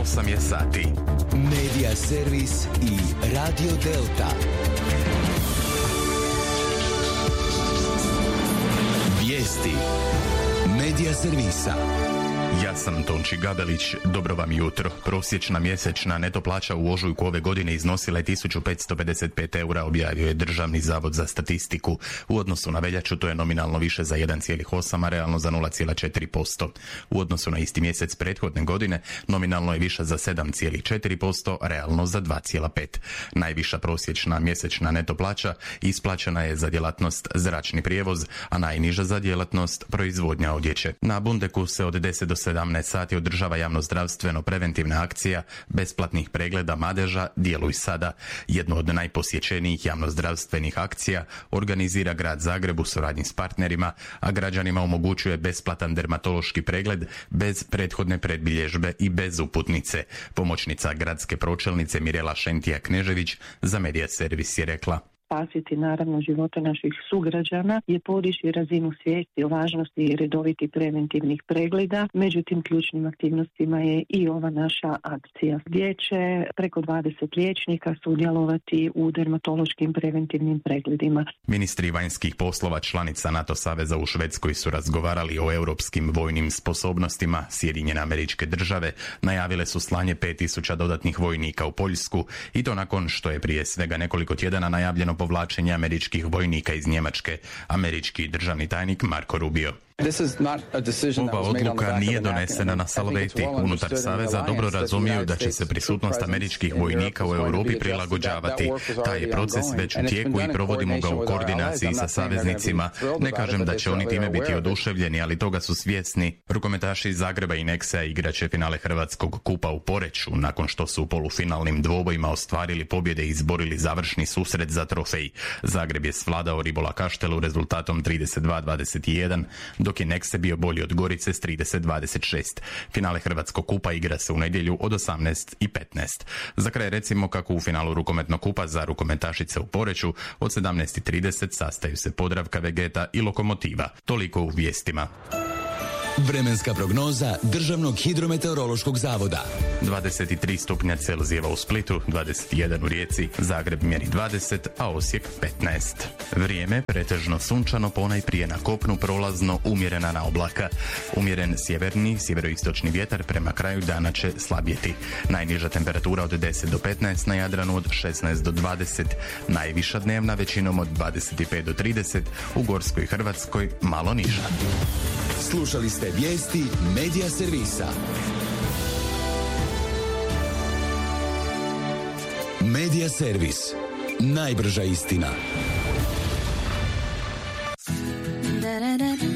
8 je sati. Medija servis i Radio Delta. Vijesti Medija servisa. Ja sam Tonči Gabelić, dobro vam jutro. Prosječna mjesečna neto plaća u ožujku ove godine iznosila je 1555 eura, objavio je Državni zavod za statistiku. U odnosu na veljaču to je nominalno više za 1,8, a realno za 0,4%. U odnosu na isti mjesec prethodne godine nominalno je više za 7,4%, realno za 2,5%. Najviša prosječna mjesečna neto plaća isplaćena je za djelatnost zračni prijevoz, a najniža za djelatnost proizvodnja odjeće. Na Bundeku se od 10 do 17 sati održava javnozdravstveno preventivna akcija besplatnih pregleda madeža Djeluj sada. Jednu od najposjećenijih javnozdravstvenih akcija organizira grad Zagreb u suradnji s partnerima, a građanima omogućuje besplatan dermatološki pregled bez prethodne predbilježbe i bez uputnice. Pomoćnica gradske pročelnice Mirela Šentija-Knežević za Medija servis je rekla: spasiti naravno živote naših sugrađana je podići razinu svijesti o važnosti redovitih preventivnih pregleda. Međutim, ključnim aktivnostima je i ova naša akcija gdje će preko 20 liječnika sudjelovati u dermatološkim preventivnim pregledima. Ministri vanjskih poslova članica NATO saveza u Švedskoj su razgovarali o europskim vojnim sposobnostima. Sjedinjene Američke Države najavile su slanje 5000 dodatnih vojnika u Poljsku i to nakon što je prije svega nekoliko tjedana najavljeno povlačenje američkih vojnika iz Njemačke. Američki državni tajnik Marko Rubio: ova odluka nije donesena na salveti. Unutar saveza dobro razumiju da će se prisutnost američkih vojnika u Europi prilagođavati. Taj je proces već u tijeku i provodimo ga u koordinaciji sa saveznicima. Ne kažem da će oni time biti oduševljeni, ali toga su svjesni. Rukometaši iz Zagreba i Nexa igraće finale Hrvatskog kupa u Poreču nakon što su u polufinalnim dvobojima ostvarili pobjede i izborili završni susret za trofej. Zagreb je svladao Ribola Kaštelu rezultatom 32-21, dok je Nexe bio bolji od Gorice s 30-26. Finale Hrvatskog kupa igra se u nedjelju od 18:15. Za kraj recimo kako u finalu rukometnog kupa za rukometašice u Poreču od 17:30 sastaju se Podravka, Vegeta i Lokomotiva. Toliko u vijestima. Vremenska prognoza Državnog hidrometeorološkog zavoda. 23 stupnja Celzijeva u Splitu, 21 u Rijeci, Zagreb mjeri 20, a Osijek 15. Vrijeme pretežno sunčano, ponajprije na kopnu prolazno umjerena na oblaka. Umjeren sjeverni, sjeveroistočni vjetar prema kraju dana će slabjeti. Najniža temperatura od 10 do 15, na Jadranu od 16 do 20. Najviša dnevna većinom od 25 do 30, u Gorskoj Hrvatskoj malo niža. Slušali ste vijesti Medija servisa. Medija servis. Najbrža istina.